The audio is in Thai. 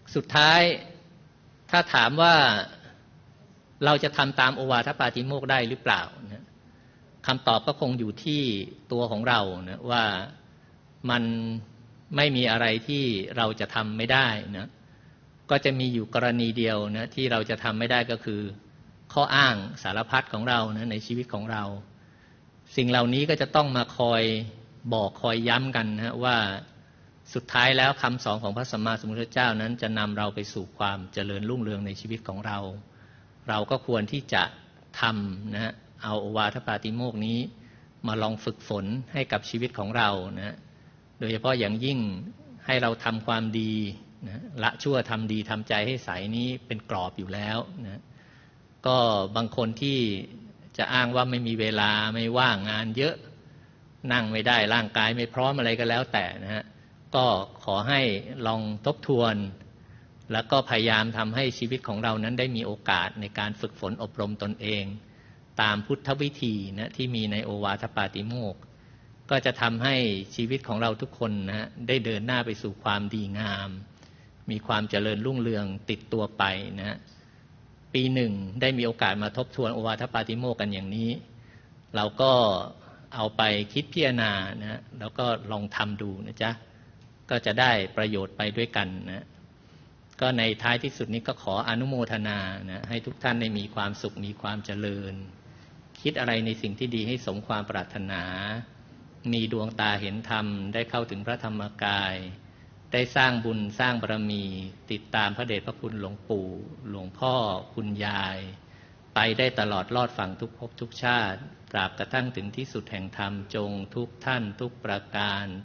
สุดท้ายถ้าถามว่าเราจะทำตามโอวาทปาติโมกข์ได้หรือเปล่านะคำตอบก็คงอยู่ที่ตัวของเรานะว่ามันไม่มีอะไรที่เราจะทำไม่ได้นะก็จะมีอยู่กรณีเดียวนะที่เราจะทำไม่ได้ก็คือข้ออ้างสารพัดของเรานะในชีวิตของเราสิ่งเหล่านี้ก็จะต้องมาคอยบอกคอยย้ำกันนะว่าสุดท้ายแล้วคำสอนของพระสัมมาสัมพุทธเจ้านั้นจะนำเราไปสู่ความเจริญรุ่งเรืองในชีวิตของเราเราก็ควรที่จะทำนะเอาโอวาทปาติโมกข์นี้มาลองฝึกฝนให้กับชีวิตของเรานะโดยเฉพาะอย่างยิ่งให้เราทำความดีนะละชั่วทำดีทำใจให้ใสนี้เป็นกรอบอยู่แล้วนะก็บางคนที่จะอ้างว่าไม่มีเวลาไม่ว่างงานเยอะนั่งไม่ได้ร่างกายไม่พร้อมอะไรก็แล้วแต่นะฮะก็ขอให้ลองทบทวนแล้วก็พยายามทำให้ชีวิตของเรานั้นได้มีโอกาสในการฝึกฝนอบรมตนเองตามพุทธวิธีนะที่มีในโอวาทปาติโมกข์ก็จะทำให้ชีวิตของเราทุกคนนะได้เดินหน้าไปสู่ความดีงามมีความเจริญรุ่งเรืองติดตัวไปนะปีหนึ่งได้มีโอกาสมาทบทวนโอวาทปาติโมกข์กันอย่างนี้เราก็เอาไปคิดพิจารณานะแล้วก็ลองทำดูนะจ๊ะก็จะได้ประโยชน์ไปด้วยกันนะก็ในท้ายที่สุดนี้ก็ขออนุโมทนานะให้ทุกท่านได้มีความสุขมีความเจริญคิดอะไรในสิ่งที่ดีให้สมความปรารถนามีดวงตาเห็นธรรมได้เข้าถึงพระธรรมกายได้สร้างบุญสร้างบารมีติดตามพระเดชพระคุณหลวงปู่หลวงพ่อคุณยายไปได้ตลอดรอดฝั่งทุกภพทุกชาติตราบกระทั่งถึงที่สุดแห่งธรรมจงทุกท่านทุกประการ